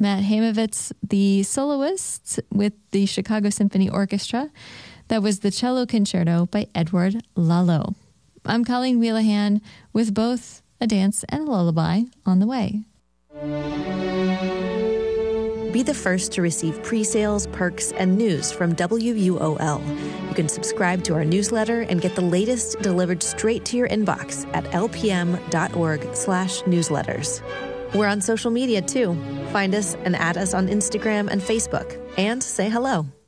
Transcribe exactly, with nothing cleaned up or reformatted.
Matt Heimovitz, the soloist with the Chicago Symphony Orchestra. That was the Cello Concerto by Edward Lalo. I'm Colleen Wheelahan with both a dance and a lullaby on the way. Be the first to receive pre-sales, perks, and news from W U O L. You can subscribe to our newsletter and get the latest delivered straight to your inbox at lpm.org slash newsletters. We're on social media too. Find us and add us on Instagram and Facebook. And say hello.